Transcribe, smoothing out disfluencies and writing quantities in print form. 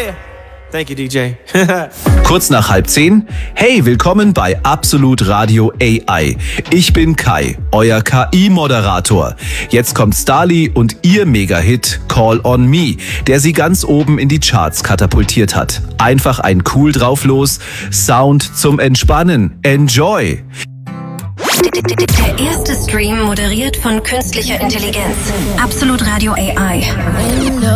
Yeah. Thank you, DJ. Kurz nach 9:30. Hey, willkommen bei Absolut Radio AI. Ich bin Kai, euer KI-Moderator. Jetzt kommt Starly und ihr Mega-Hit Call on Me, der sie ganz oben in die Charts katapultiert hat. Einfach ein cool drauf los, Sound zum Entspannen. Enjoy! Der erste Stream moderiert von künstlicher Intelligenz. Absolut Radio AI.